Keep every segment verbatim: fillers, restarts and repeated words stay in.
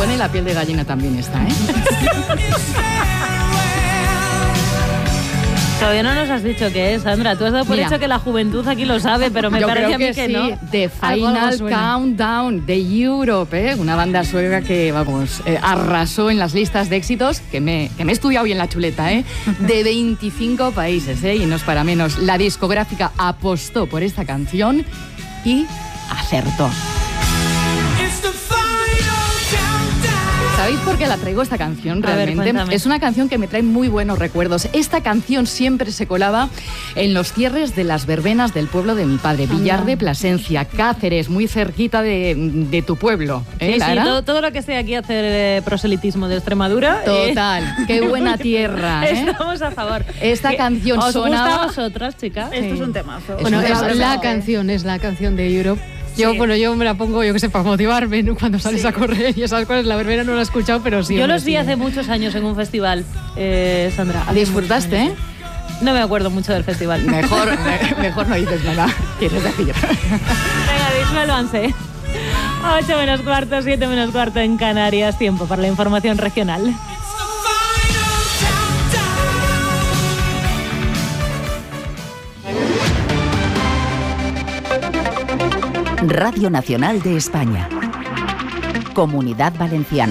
Dani, la piel de gallina también está, ¿eh? Todavía no nos has dicho qué es, Sandra. Tú has dado por Mira, hecho que la juventud aquí lo sabe, pero me yo parece creo a mí que, que sí. no. The Final Countdown de Europe, ¿eh? Una banda sueca que, vamos, eh, arrasó en las listas de éxitos, que me, que me he estudiado bien la chuleta, ¿eh? De veinticinco países, ¿eh? Y no es para menos. La discográfica apostó por esta canción y acertó. ¿Sabéis por qué la traigo esta canción realmente? A ver, es una canción que me trae muy buenos recuerdos. Esta canción siempre se colaba en los cierres de las verbenas del pueblo de mi padre, Villar de Plasencia, Cáceres, muy cerquita de, de tu pueblo. ¿Eh, sí, Lara? sí, todo, todo lo que sea aquí hacer eh, proselitismo de Extremadura. Total, eh, qué buena tierra, ¿eh? Estamos a favor. Esta canción ¿Os sonaba... gusta a vosotras, chicas? Esto sí. Es un temazo. Es bueno, un es temazo. la canción, es la canción de Europe. Yo, sí. bueno, yo me la pongo, yo que sé, para motivarme, ¿no? Cuando sales sí. a correr y esas cosas. La verbena no la he escuchado, pero sí. Yo los vi sí. hace muchos años en un festival, eh, Sandra. ¿Disfrutaste, eh? No me acuerdo mucho del festival. Mejor, me, mejor no dices nada, quieres decir. Venga, disuélvanse. ocho menos cuarto, siete menos cuarto en Canarias. Tiempo para la información regional. Radio Nacional de España. Comunidad Valenciana.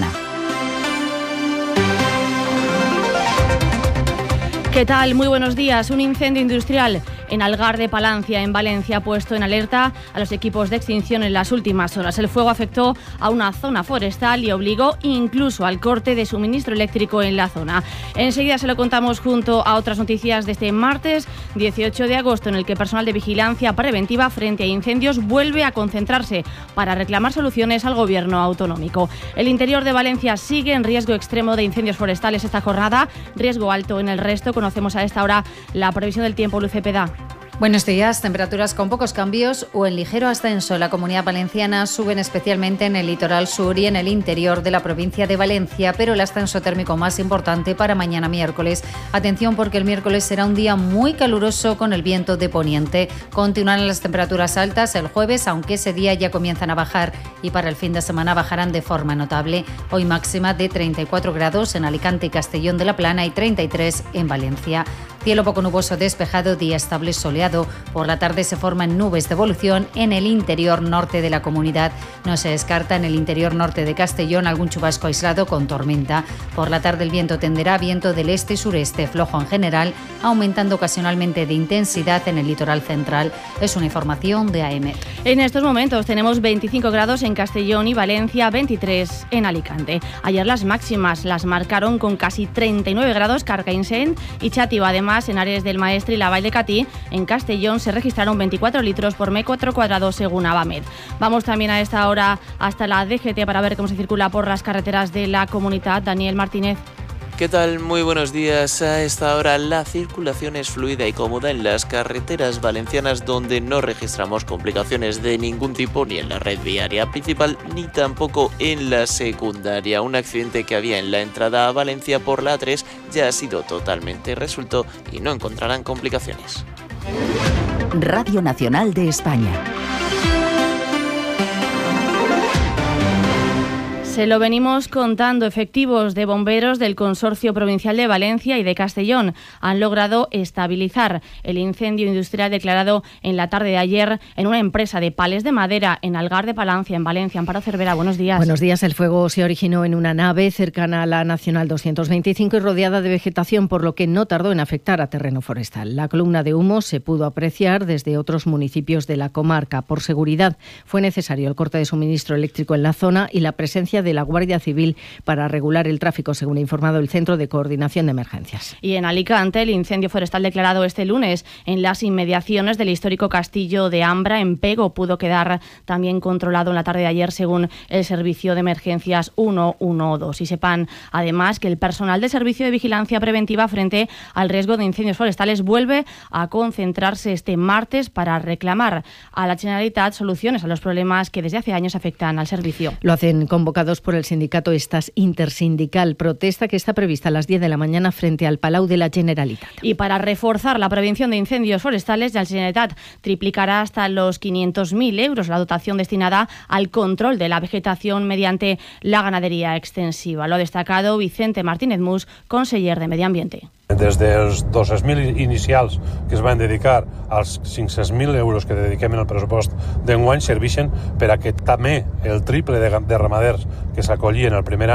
¿Qué tal? Muy buenos días. Un incendio industrial en Algar de Palancia, en Valencia, ha puesto en alerta a los equipos de extinción en las últimas horas. El fuego afectó a una zona forestal y obligó incluso al corte de suministro eléctrico en la zona. Enseguida se lo contamos junto a otras noticias de este martes dieciocho de agosto, en el que personal de vigilancia preventiva frente a incendios vuelve a concentrarse para reclamar soluciones al gobierno autonómico. El interior de Valencia sigue en riesgo extremo de incendios forestales esta jornada, riesgo alto en el resto. Conocemos a esta hora la previsión del tiempo. Luz Cepeda. Buenos días. Temperaturas con pocos cambios o en ligero ascenso en la Comunidad Valenciana. Suben especialmente en el litoral sur y en el interior de la provincia de Valencia, pero el ascenso térmico más importante para mañana miércoles. Atención, porque el miércoles será un día muy caluroso con el viento de poniente. Continuarán las temperaturas altas el jueves, aunque ese día ya comienzan a bajar, y para el fin de semana bajarán de forma notable. Hoy máxima de treinta y cuatro grados en Alicante y Castellón de la Plana y treinta y tres en Valencia. Cielo poco nuboso despejado, día estable soleado. Por la tarde se forman nubes de evolución en el interior norte de la comunidad. No se descarta en el interior norte de Castellón algún chubasco aislado con tormenta. Por la tarde el viento tenderá a viento del este y sureste, flojo en general, aumentando ocasionalmente de intensidad en el litoral central. Es una información de A E M E T. En estos momentos tenemos veinticinco grados en Castellón y Valencia, veintitrés en Alicante. Ayer las máximas las marcaron con casi treinta y nueve grados Carcaixent y Xàtiva. Además, en Ares del Maestre y la Vall de Catí, en Castellón, se registraron veinticuatro litros por metro cuadrado según Avamed. Vamos también a esta hora hasta la D G T para ver cómo se circula por las carreteras de la comunidad. Daniel Martínez. ¿Qué tal? Muy buenos días. A esta hora la circulación es fluida y cómoda en las carreteras valencianas, donde no registramos complicaciones de ningún tipo ni en la red viaria principal ni tampoco en la secundaria. Un accidente que había en la entrada a Valencia por la A tres ya ha sido totalmente resuelto y no encontrarán complicaciones. Radio Nacional de España. Se lo venimos contando. Efectivos de bomberos del Consorcio Provincial de Valencia y de Castellón han logrado estabilizar el incendio industrial declarado en la tarde de ayer en una empresa de palés de madera en Algar de Palancia, en Valencia. Amparo Cervera, buenos días. Buenos días. El fuego se originó en una nave cercana a la Nacional doscientos veinticinco y rodeada de vegetación, por lo que no tardó en afectar a terreno forestal. La columna de humo se pudo apreciar desde otros municipios de la comarca. Por seguridad fue necesario el corte de suministro eléctrico en la zona y la presencia de de la Guardia Civil para regular el tráfico, según ha informado el Centro de Coordinación de Emergencias. Y en Alicante, el incendio forestal declarado este lunes en las inmediaciones del histórico castillo de Ambra, en Pego, pudo quedar también controlado en la tarde de ayer, según el Servicio de Emergencias ciento doce. Y sepan, además, que el personal del Servicio de Vigilancia Preventiva frente al riesgo de incendios forestales vuelve a concentrarse este martes para reclamar a la Generalitat soluciones a los problemas que desde hace años afectan al servicio. Lo hacen convocados convocados por el sindicato Estas Intersindical. Protesta que está prevista a las diez de la mañana frente al Palau de la Generalitat. Y para reforzar la prevención de incendios forestales, la Generalitat triplicará hasta los quinientos mil euros la dotación destinada al control de la vegetación mediante la ganadería extensiva. Lo ha destacado Vicente Martínez Mus, conseller de Medio Ambiente. Des dels dos-cents mil inicials que es van dedicar als cinc-cents mil euros que dediquem en el pressupost d'enguany serveixen per a que també el triple de, de ramaders que s'acollien el primer any